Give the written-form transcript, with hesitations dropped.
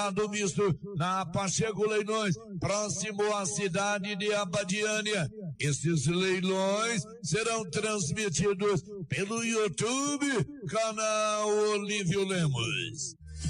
do misto na Pacheco Leilões, próximo à cidade de Abadiânia. Esses leilões serão transmitidos pelo YouTube, canal Olívio Lemos.